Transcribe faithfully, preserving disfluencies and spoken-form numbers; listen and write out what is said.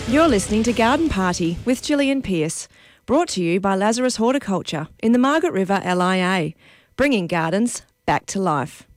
You're listening to Garden Party with Gillian Pearce, brought to you by Lazarus Horticulture in the Margaret River L I A, bringing gardens back to life.